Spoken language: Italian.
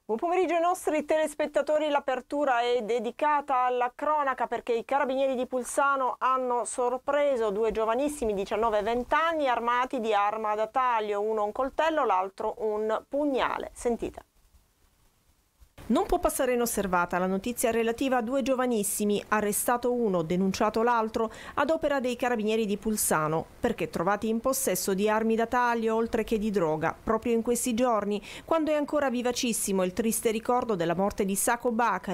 Buon pomeriggio ai nostri telespettatori, l'apertura è dedicata alla cronaca perché i carabinieri di Pulsano hanno sorpreso due giovanissimi 19 e 20 anni armati di arma da taglio, uno un coltello, l'altro un pugnale. Sentite. Non può passare inosservata la notizia relativa a due giovanissimi, arrestato uno, denunciato l'altro, ad opera dei carabinieri di Pulsano, perché trovati in possesso di armi da taglio oltre che di droga, proprio in questi giorni, quando è ancora vivacissimo il triste ricordo della morte di Sako Bakari,